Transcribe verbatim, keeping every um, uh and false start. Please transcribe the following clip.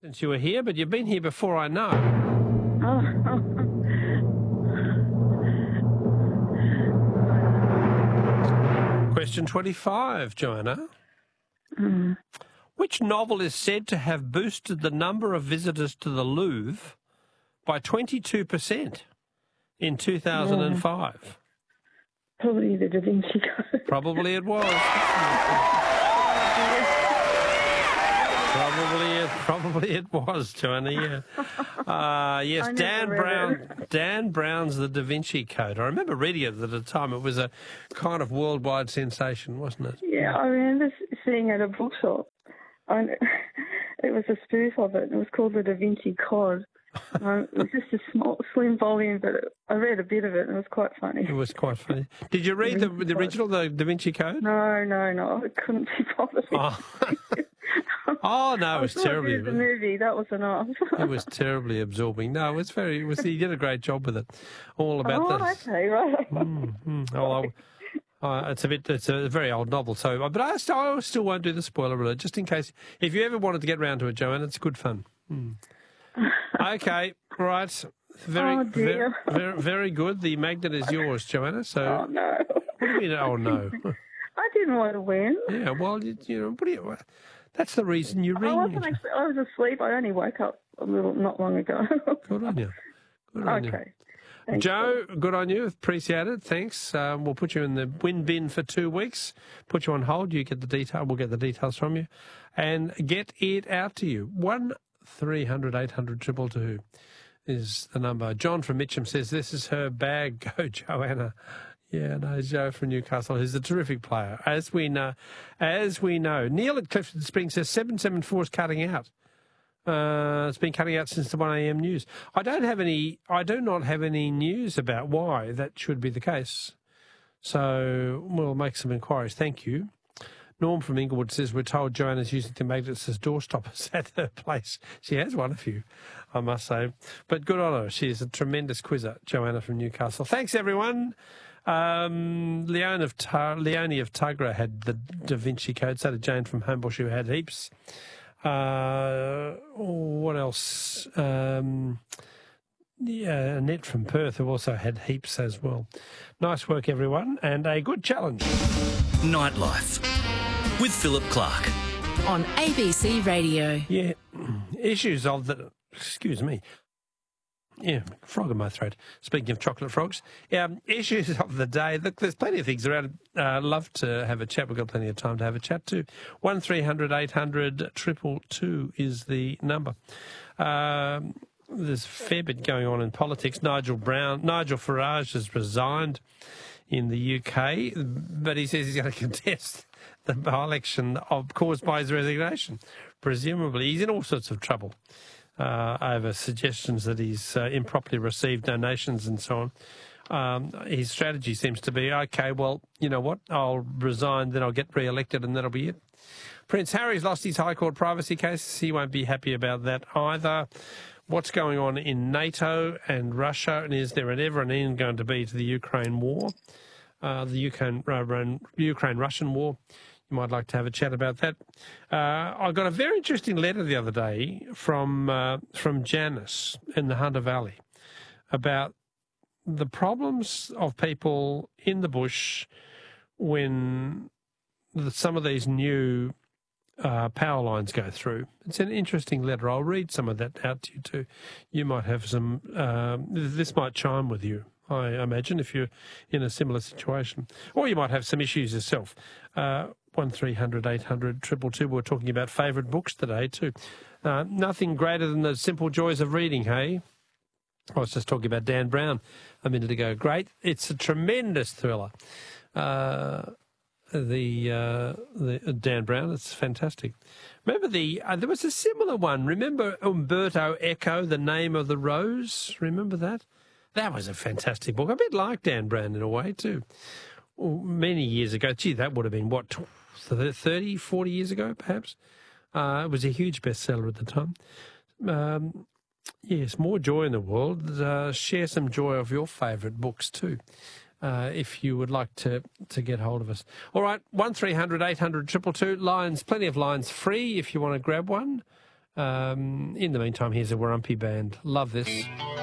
Since you were here, but you've been here before, I know. Oh. Question twenty-five, Joanna. Mm. Which novel is said to have boosted the number of visitors to the Louvre by twenty-two percent in two thousand five? Yeah. Probably the Da Vinci Code. Probably it was. Probably it, probably it was, Joanna, yeah. Uh, yes, Dan Brown. Dan Brown's The Da Vinci Code. I remember reading it at the time. It was a kind of worldwide sensation, wasn't it? Yeah, I remember seeing it at a bookshop. I, it was a spoof of it. It was called The Da Vinci Code. Um, it was just a small, slim volume, but it, I read a bit of it and it was quite funny. It was quite funny. Did you read the, the original, the Da Vinci Code? No, no, no. I couldn't be bothered. Oh, oh no, it was terribly. It was the movie. That was enough. It was terribly absorbing. No, it was very. It was. He did a great job with it. All about oh, this. okay, right. Mm, mm. Oh, uh, it's a bit. It's a very old novel. So, but I still, I still won't do the spoiler alert, just in case. If you ever wanted to get round to it, Joanne, it's good fun. Mm. Okay, right. Very, oh, very, very, very good. The magnet is yours, Joanna. So, oh no. What do you mean? Oh no. I didn't want to win. Yeah, well, you, you know, what do you? That's the reason you ring. I wasn't. Actually, I was asleep. I only woke up a little not long ago. Good on you. Good on okay. you. Thanks, Joe, good on you. Appreciate it. Thanks. Um, we'll put you in the win bin for two weeks. Put you on hold. You get the detail. We'll get the details from you, and get it out to you. One three hundred eight hundred triple two is the number. John from Mitcham says this is her bag. Go, Joanna. Yeah, no, Joe from Newcastle, who's a terrific player, as we know. As we know, Neil at Clifton Springs says seven seven four is cutting out. Uh, it's been cutting out since the one a m news. I don't have any. I do not have any news about why that should be the case. So we'll make some inquiries. Thank you. Norm from Inglewood says we're told Joanna's using the magnets as door stoppers at her place. She has one of you, I must say. But good on her. She is a tremendous quizzer, Joanna from Newcastle. Thanks, everyone. Um, Leone of Tar- Leonie of Tugra had the Da Vinci Code. So did Jane from Homebush, who had heaps. Uh, what else? Um, yeah, Annette from Perth, who also had heaps as well. Nice work, everyone, and a good challenge. Nightlife with Philip Clark on A B C Radio. Yeah, issues of the, excuse me, yeah, frog in my throat. Speaking of chocolate frogs, um, issues of the day. Look, there's plenty of things around. Uh, love to have a chat. We've got plenty of time to have a chat too. One three hundred eight hundred triple two is the number. Um, there's a fair bit going on in politics. Nigel Brown, Nigel Farage has resigned in the U K, but he says he's going to contest the by-election of, caused by his resignation. Presumably, he's in all sorts of trouble uh, over suggestions that he's uh, improperly received donations and so on. Um, his strategy seems to be, okay, well, you know what, I'll resign, then I'll get re-elected and that'll be it. Prince Harry's lost his High Court privacy case. He won't be happy about that either. What's going on in NATO and Russia, and is there an ever an end going to be to the Ukraine war, uh, the Ukraine, uh, Ukraine-Russian war? You might like to have a chat about that. Uh, I got a very interesting letter the other day from uh, from Janice in the Hunter Valley about the problems of people in the bush when the, some of these new uh, power lines go through. It's an interesting letter. I'll read some of that out to you too. You might have some, um, this might chime with you, I imagine, if you're in a similar situation. Or you might have some issues yourself. Uh, one three hundred eight hundred triple two. We're talking about favourite books today too. Uh, nothing greater than the simple joys of reading, hey? I was just talking about Dan Brown a minute ago. Great. It's a tremendous thriller. Uh, the uh, the uh, Dan Brown, it's fantastic. Remember the uh, there was a similar one. Remember Umberto Eco, The Name of the Rose? Remember that? That was a fantastic book. A bit like Dan Brown in a way too. Well, many years ago. Gee, that would have been, what, thirty, forty years ago perhaps? Uh, it was a huge bestseller at the time. Um, yes, more joy in the world. Uh, share some joy of your favourite books too. Uh, if you would like to, to get hold of us. All right, one three hundred eight hundred triple two. Lines, plenty of lines free if you want to grab one. Um, in the meantime, here's a Warumpi band. Love this.